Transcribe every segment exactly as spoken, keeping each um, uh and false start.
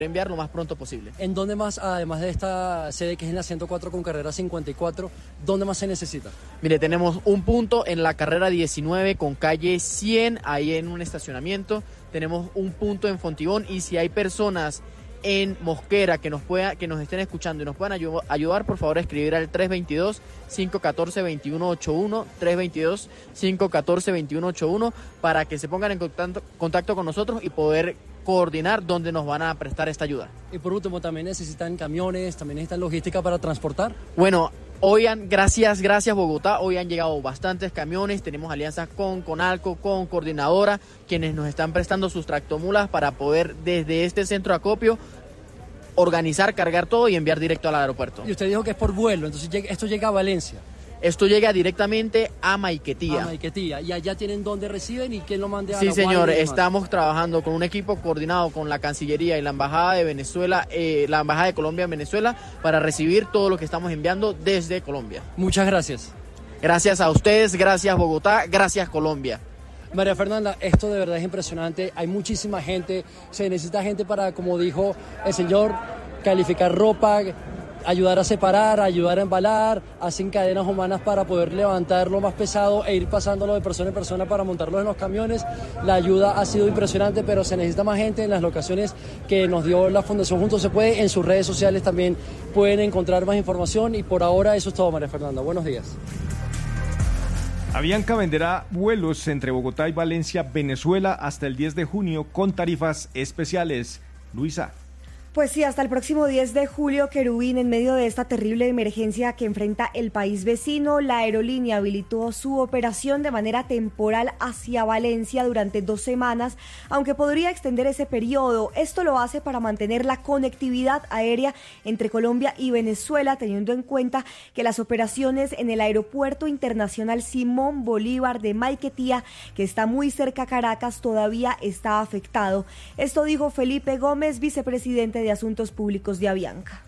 enviar lo más pronto posible. ¿En dónde más, además de esta sede que es en la ciento cuatro con carrera cincuenta y cuatro, dónde más se necesita? Mire, tenemos un punto en la carrera diecinueve con calle cien, ahí en un estacionamiento. Tenemos un punto en Fontibón, y si hay personas en Mosquera que nos pueda, que nos estén escuchando y nos puedan ayu- ayudar, por favor escribir al tres dos dos, cinco uno cuatro, dos uno ocho uno, tres dos dos, cinco uno cuatro, dos uno ocho uno, para que se pongan en contacto, contacto con nosotros y poder coordinar dónde nos van a prestar esta ayuda. Y por último, ¿también necesitan camiones, también necesitan logística para transportar? Bueno, hoy han, gracias, gracias Bogotá, hoy han llegado bastantes camiones, tenemos alianzas con Conalco, con Coordinadora, quienes nos están prestando sus tractomulas para poder desde este centro de acopio organizar, cargar todo y enviar directo al aeropuerto. Y usted dijo que es por vuelo, entonces esto llega a Valencia. Esto llega directamente a Maiquetía. A Maiquetía. ¿Y allá tienen dónde reciben y quién lo mande a Sí, La señor, Guaira y demás? estamos trabajando con un equipo coordinado con la Cancillería y la Embajada de Venezuela, eh, la Embajada de Colombia en Venezuela, para recibir todo lo que estamos enviando desde Colombia. Muchas gracias. Gracias a ustedes, gracias Bogotá, gracias Colombia. María Fernanda, esto de verdad es impresionante, hay muchísima gente, se necesita gente para, como dijo el señor, calificar ropa, ayudar a separar, ayudar a embalar, hacen cadenas humanas para poder levantar lo más pesado e ir pasándolo de persona en persona para montarlo en los camiones. La ayuda ha sido impresionante, pero se necesita más gente en las locaciones que nos dio la Fundación Juntos Se Puede. En sus redes sociales también pueden encontrar más información, y por ahora eso es todo, María Fernanda. Buenos días. Avianca venderá vuelos entre Bogotá y Valencia, Venezuela, hasta el diez de junio con tarifas especiales. Luisa. Pues sí, hasta el próximo diez de julio, Querubín, en medio de esta terrible emergencia que enfrenta el país vecino, la aerolínea habilitó su operación de manera temporal hacia Valencia durante dos semanas, aunque podría extender ese periodo. Esto lo hace para mantener la conectividad aérea entre Colombia y Venezuela, teniendo en cuenta que las operaciones en el Aeropuerto Internacional Simón Bolívar de Maiquetía, que está muy cerca a Caracas, todavía está afectado. Esto dijo Felipe Gómez, vicepresidente de Asuntos Públicos de Avianca.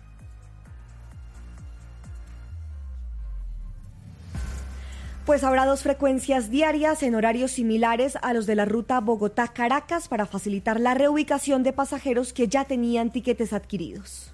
Pues habrá dos frecuencias diarias en horarios similares a los de la ruta Bogotá-Caracas para facilitar la reubicación de pasajeros que ya tenían tiquetes adquiridos.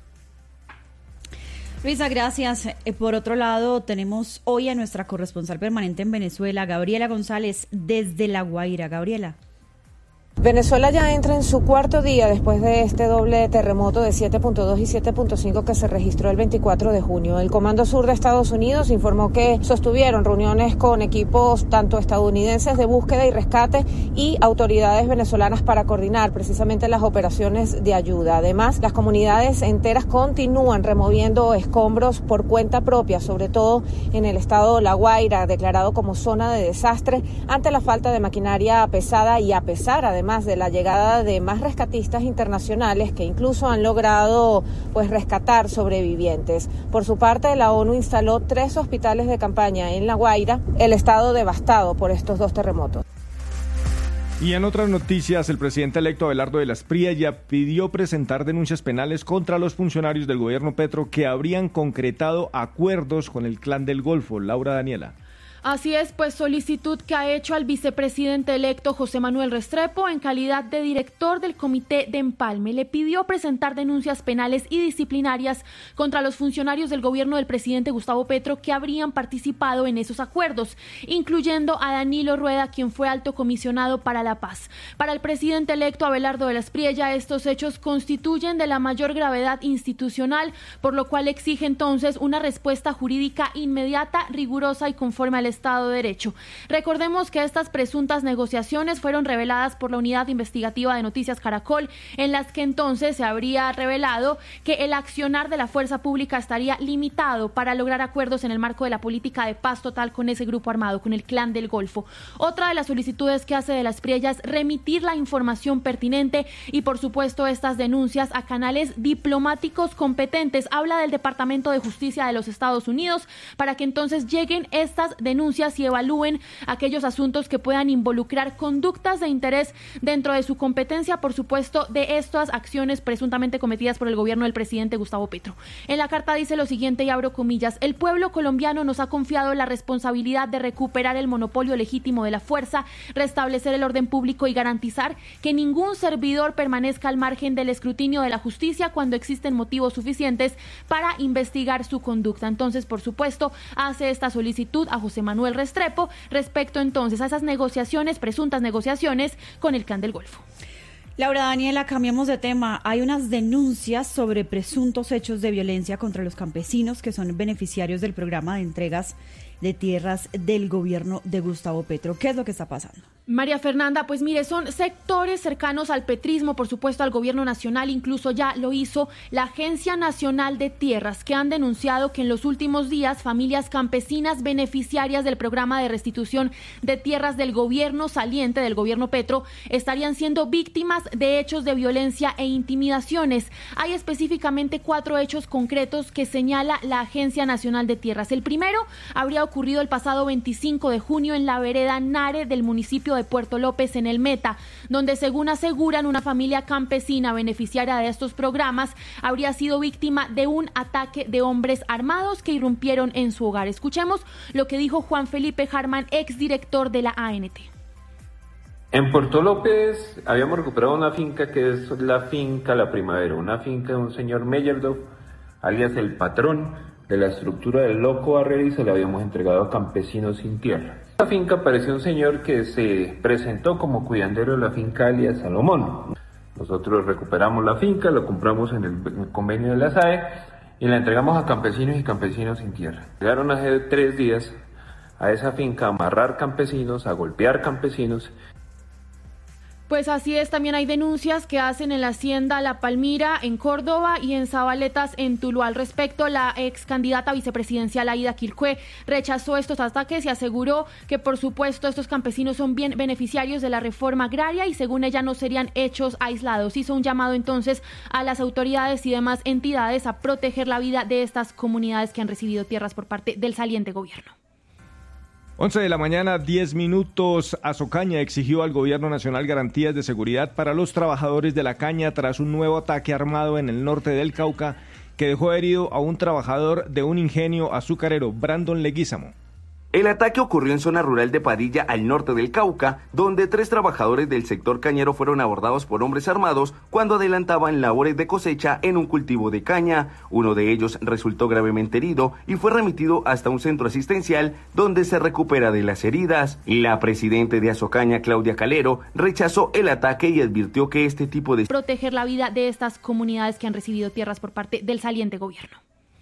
Luisa, gracias. Eh, por otro lado, tenemos hoy a nuestra corresponsal permanente en Venezuela, Gabriela González, desde La Guaira. Gabriela. Venezuela ya entra en su cuarto día después de este doble terremoto de siete punto dos y siete punto cinco que se registró el veinticuatro de junio. El Comando Sur de Estados Unidos informó que sostuvieron reuniones con equipos tanto estadounidenses de búsqueda y rescate y autoridades venezolanas para coordinar precisamente las operaciones de ayuda. Además, las comunidades enteras continúan removiendo escombros por cuenta propia, sobre todo en el estado de La Guaira, declarado como zona de desastre ante la falta de maquinaria pesada y a pesar, además, Además de la llegada de más rescatistas internacionales que incluso han logrado pues rescatar sobrevivientes. Por su parte, la ONU instaló tres hospitales de campaña en La Guaira, el estado devastado por estos dos terremotos. Y en otras noticias, el presidente electo Abelardo de la Espriella pidió presentar denuncias penales contra los funcionarios del gobierno Petro que habrían concretado acuerdos con el Clan del Golfo. Laura Daniela. Así es, pues solicitud que ha hecho al vicepresidente electo José Manuel Restrepo en calidad de director del Comité de Empalme. Le pidió presentar denuncias penales y disciplinarias contra los funcionarios del gobierno del presidente Gustavo Petro que habrían participado en esos acuerdos, incluyendo a Danilo Rueda, quien fue alto comisionado para la paz. Para el presidente electo Abelardo de la Espriella, estos hechos constituyen de la mayor gravedad institucional, por lo cual exige entonces una respuesta jurídica inmediata, rigurosa y conforme al Estado de Derecho. Recordemos que estas presuntas negociaciones fueron reveladas por la Unidad Investigativa de Noticias Caracol, en las que entonces se habría revelado que el accionar de la fuerza pública estaría limitado para lograr acuerdos en el marco de la política de paz total con ese grupo armado, con el Clan del Golfo. Otra de las solicitudes que hace de la Espriella es remitir la información pertinente y, por supuesto, estas denuncias a canales diplomáticos competentes. Habla del Departamento de Justicia de los Estados Unidos para que entonces lleguen estas denuncias denuncias y evalúen aquellos asuntos que puedan involucrar conductas de interés dentro de su competencia, por supuesto, de estas acciones presuntamente cometidas por el gobierno del presidente Gustavo Petro. En la carta dice lo siguiente, y abro comillas: el pueblo colombiano nos ha confiado la responsabilidad de recuperar el monopolio legítimo de la fuerza, restablecer el orden público y garantizar que ningún servidor permanezca al margen del escrutinio de la justicia cuando existen motivos suficientes para investigar su conducta. Entonces, por supuesto, hace esta solicitud a José Manuel Restrepo respecto entonces a esas negociaciones, presuntas negociaciones con el Clan del Golfo. Laura Daniela, cambiamos de tema. Hay unas denuncias sobre presuntos hechos de violencia contra los campesinos que son beneficiarios del programa de entregas de tierras del gobierno de Gustavo Petro. ¿Qué es lo que está pasando? María Fernanda, pues mire, son sectores cercanos al petrismo, por supuesto al gobierno nacional, incluso ya lo hizo la Agencia Nacional de Tierras, que han denunciado que en los últimos días familias campesinas beneficiarias del programa de restitución de tierras del gobierno saliente, del gobierno Petro, estarían siendo víctimas de hechos de violencia e intimidaciones. Hay específicamente cuatro hechos concretos que señala la Agencia Nacional de Tierras. El primero habría ocurrido el pasado veinticinco de junio en la vereda Nare del municipio de Puerto López, en el Meta, donde, según aseguran, una familia campesina beneficiaria de estos programas habría sido víctima de un ataque de hombres armados que irrumpieron en su hogar. Escuchemos lo que dijo Juan Felipe Harman, exdirector de la A N T. En Puerto López habíamos recuperado una finca que es la finca La Primavera, una finca de un señor Meyerdorf, alias el patrón de la estructura del Loco Barrera, y se la habíamos entregado a campesinos sin tierra. En esta finca apareció un señor que se presentó como cuidandero de la finca, alias Salomón. Nosotros recuperamos la finca, la compramos en el, en el convenio de la S A E y la entregamos a campesinos y campesinos sin tierra. Llegaron hace tres días a esa finca a amarrar campesinos, a golpear campesinos. Pues así es, también hay denuncias que hacen en la hacienda La Palmira, en Córdoba, y en Zabaletas, en Tuluá. Al respecto, la ex candidata vicepresidencial Aida Quilcué rechazó estos ataques y aseguró que, por supuesto, estos campesinos son bien beneficiarios de la reforma agraria y, según ella, no serían hechos aislados. Hizo un llamado entonces a las autoridades y demás entidades a proteger la vida de estas comunidades que han recibido tierras por parte del saliente gobierno. once de la mañana, diez minutos. Azocaña exigió al gobierno nacional garantías de seguridad para los trabajadores de la caña tras un nuevo ataque armado en el norte del Cauca que dejó herido a un trabajador de un ingenio azucarero, Brandon Leguízamo. El ataque ocurrió en zona rural de Padilla, al norte del Cauca, donde tres trabajadores del sector cañero fueron abordados por hombres armados cuando adelantaban labores de cosecha en un cultivo de caña. Uno de ellos resultó gravemente herido y fue remitido hasta un centro asistencial donde se recupera de las heridas. La presidenta de Azocaña, Claudia Calero, rechazó el ataque y advirtió que este tipo de... proteger la vida de estas comunidades que han recibido tierras por parte del saliente gobierno.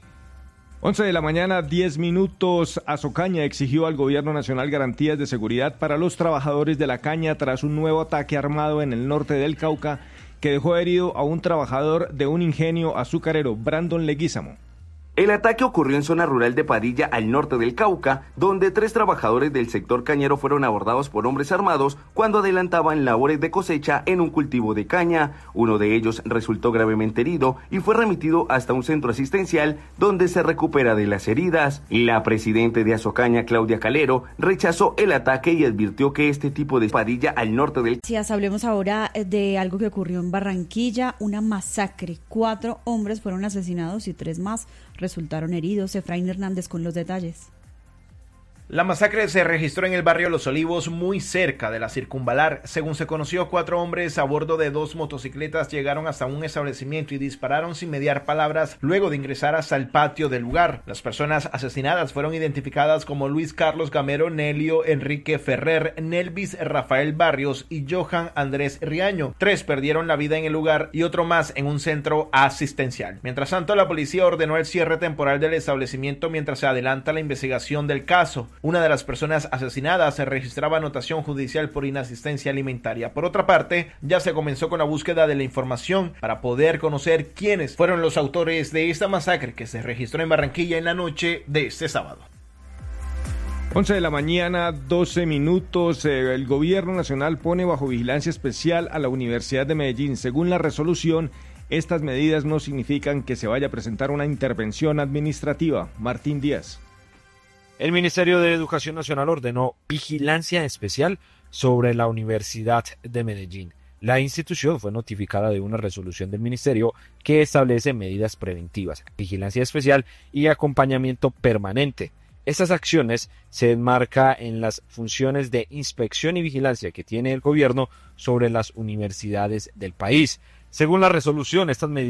once de la mañana, diez minutos. Azocaña exigió al gobierno nacional garantías de seguridad para los trabajadores de la caña tras un nuevo ataque armado en el norte del Cauca que dejó herido a un trabajador de un ingenio azucarero, Brandon Leguízamo. El ataque ocurrió en zona rural de Padilla, al norte del Cauca, donde tres trabajadores del sector cañero fueron abordados por hombres armados cuando adelantaban labores de cosecha en un cultivo de caña. Uno de ellos resultó gravemente herido y fue remitido hasta un centro asistencial donde se recupera de las heridas. La presidenta de Azocaña, Claudia Calero, rechazó el ataque y advirtió que este tipo de Padilla, al norte del... Sí, hablemos ahora de algo que ocurrió en Barranquilla, una masacre. Cuatro hombres fueron asesinados y tres más resultaron heridos. Efraín Hernández con los detalles. La masacre se registró en el barrio Los Olivos, muy cerca de la Circunvalar. Según se conoció, cuatro hombres a bordo de dos motocicletas llegaron hasta un establecimiento y dispararon sin mediar palabras luego de ingresar hasta el patio del lugar. Las personas asesinadas fueron identificadas como Luis Carlos Gamero, Nelio Enrique Ferrer, Nelvis Rafael Barrios y Johan Andrés Riaño. Tres perdieron la vida en el lugar y otro más en un centro asistencial. Mientras tanto, la policía ordenó el cierre temporal del establecimiento mientras se adelanta la investigación del caso. Una de las personas asesinadas se registraba anotación judicial por inasistencia alimentaria. Por otra parte, ya se comenzó con la búsqueda de la información para poder conocer quiénes fueron los autores de esta masacre que se registró en Barranquilla en la noche de este sábado. once de la mañana, doce minutos. Eh, el gobierno nacional pone bajo vigilancia especial a la Universidad de Medellín. Según la resolución, estas medidas no significan que se vaya a presentar una intervención administrativa. Martín Díaz. El Ministerio de Educación Nacional ordenó vigilancia especial sobre la Universidad de Medellín. La institución fue notificada de una resolución del Ministerio que establece medidas preventivas, vigilancia especial y acompañamiento permanente. Estas acciones se enmarcan en las funciones de inspección y vigilancia que tiene el gobierno sobre las universidades del país. Según la resolución, estas medidas